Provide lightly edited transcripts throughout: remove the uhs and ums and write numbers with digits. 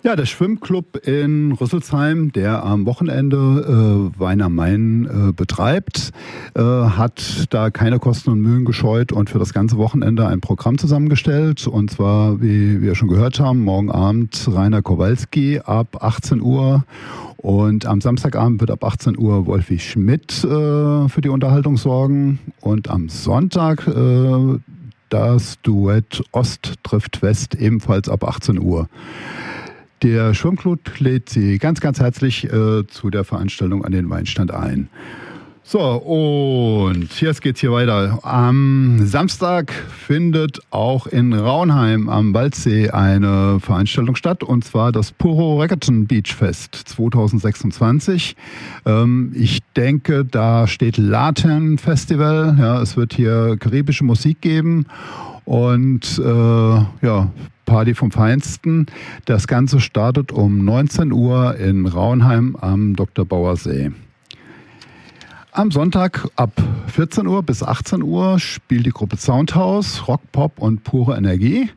Ja, der Schwimmclub in Rüsselsheim, der am Wochenende Wein am Main betreibt, hat da keine Kosten und Mühen gescheut und für das ganze Wochenende ein Programm zusammengestellt. Und zwar, wie wir schon gehört haben, morgen Abend Rainer Kowalski ab 18 Uhr. Und am Samstagabend wird ab 18 Uhr Wolfi Schmidt für die Unterhaltung sorgen. Und am Sonntag das Duett Ost trifft West ebenfalls ab 18 Uhr. Der Schwimmclub lädt Sie ganz, ganz herzlich zu der Veranstaltung an den Weinstand ein. So, und jetzt geht's hier weiter. Am Samstag findet auch in Raunheim am Waldsee eine Veranstaltung statt, und zwar das Puro Rackerton Beach Fest 2026. Ich denke, da steht Latin Festival. Ja, es wird hier karibische Musik geben und Party vom Feinsten. Das Ganze startet um 19 Uhr in Raunheim am Dr. Bauer See. Am Sonntag ab 14 Uhr bis 18 Uhr spielt die Gruppe Soundhouse, Rock, Pop und pure Energie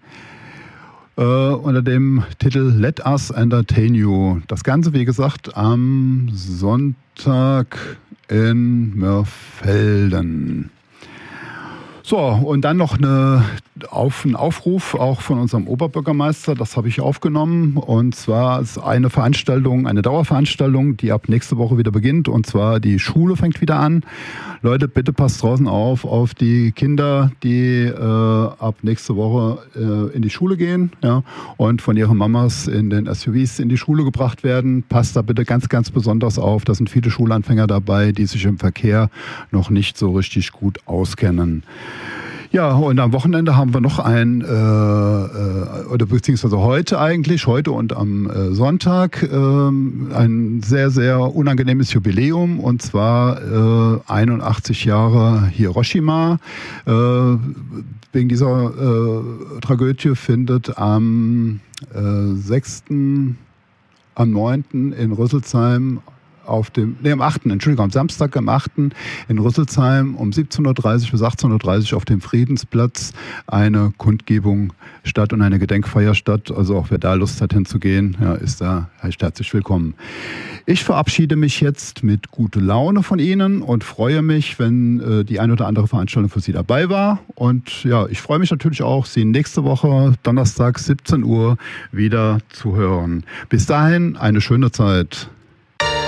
unter dem Titel Let Us Entertain You. Das Ganze, wie gesagt, am Sonntag in Mörfelden. So, und dann noch ein Aufruf auch von unserem Oberbürgermeister, das habe ich aufgenommen, und zwar ist eine Veranstaltung, eine Dauerveranstaltung, die ab nächste Woche wieder beginnt, und zwar die Schule fängt wieder an. Leute, bitte passt draußen auf die Kinder, die ab nächste Woche in die Schule gehen, ja, und von ihren Mamas in den SUVs in die Schule gebracht werden. Passt da bitte ganz, ganz besonders auf. Da sind viele Schulanfänger dabei, die sich im Verkehr noch nicht so richtig gut auskennen. Ja, und am Wochenende haben wir noch beziehungsweise heute und am Sonntag ein sehr, sehr unangenehmes Jubiläum, und zwar 81 Jahre Hiroshima. Wegen dieser Tragödie findet am 9. in Rüsselsheim am Samstag am 8. in Rüsselsheim um 17.30 Uhr bis 18.30 Uhr auf dem Friedensplatz eine Kundgebung statt und eine Gedenkfeier statt. Also auch wer da Lust hat hinzugehen, ja, ist da herzlich willkommen. Ich verabschiede mich jetzt mit guter Laune von Ihnen und freue mich, wenn die ein oder andere Veranstaltung für Sie dabei war. Und ja, ich freue mich natürlich auch, Sie nächste Woche Donnerstag 17 Uhr wieder zu hören. Bis dahin eine schöne Zeit.